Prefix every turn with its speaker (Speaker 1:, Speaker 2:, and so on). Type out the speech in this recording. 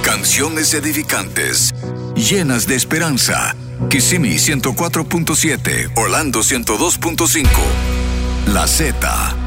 Speaker 1: Canciones edificantes, llenas de esperanza. Kissimmee 104.7, Orlando 102.5. La Z